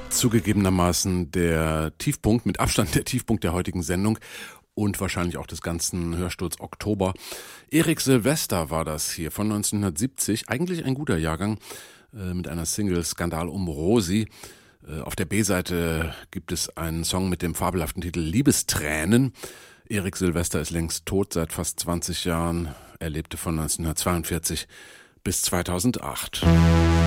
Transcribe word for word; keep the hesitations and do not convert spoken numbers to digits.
Zugegebenermaßen der Tiefpunkt, mit Abstand der Tiefpunkt der heutigen Sendung und wahrscheinlich auch des ganzen Hörsturz Oktober. Erik Sylvester war das hier von neunzehnhundertsiebzig, eigentlich ein guter Jahrgang, äh, mit einer Single Skandal um Rosi. Äh, auf der B-Seite gibt es einen Song mit dem fabelhaften Titel Liebestränen. Erik Sylvester ist längst tot, seit fast zwanzig Jahren. Er lebte von neunzehnhundertzweiundvierzig bis zweitausendacht.